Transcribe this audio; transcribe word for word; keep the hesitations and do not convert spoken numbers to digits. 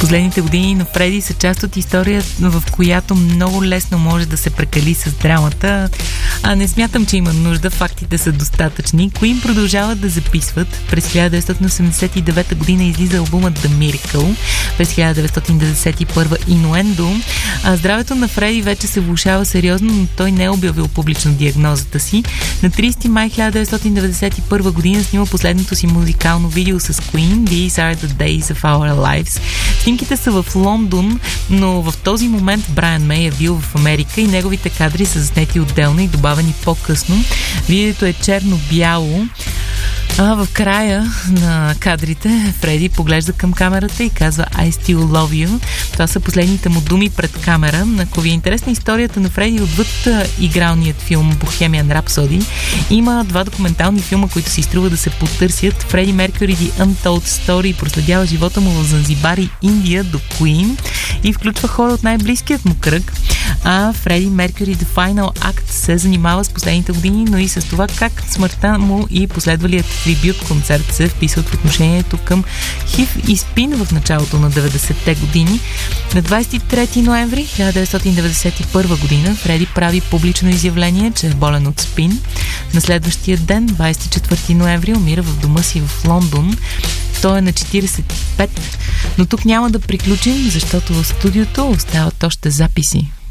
Последните години на Фреди са част от история, в която много лесно може да се прекали с драмата. А не смятам, че има нужда. Фактите са достатъчни. Queen продължават да записват. През хиляда деветстотин осемдесет и девета година излиза албумът The Miracle. През хиляда деветстотин деветдесет и първа Innuendo. А здравето на Фреди вече се влошава сериозно, но той не е обявил публично диагнозата си. На тридесети май хиляда деветстотин деветдесет и първа година снима последното си музикално видео с Queen, These are the days of our lives. Снимките са в Лондон, но в този момент Брайан Мей е бил в Америка и неговите кадри са заснети отделно и добавени по-късно. Видеото е черно-бяло. А в края на кадрите Фреди поглежда към камерата и казва I still love you. Това са последните му думи пред камера. Ако ви е интересна историята на Фреди отвъд игралният филм Bohemian Rhapsody, има два документални филма, които си струва да се потърсят. Фреди Меркюри The Untold Story проследява живота му в Занзибар и Индия до Queen и включва хора от най-близкият му кръг. А Фреди Меркюри The Final Act се занимава с последните години, но и с това как смъртта му и последвалият трибют концерт се вписват в отношението към хив и спин в началото на деветдесетте години. На двадесет и трети ноември хиляда деветстотин деветдесет и първа година Фреди прави публично изявление, че е болен от спин. На следващия ден, двадесет и четвърти ноември, умира в дома си в Лондон. Той е на четиридесет и пет, но тук няма да приключим, защото в студиото остават още записи.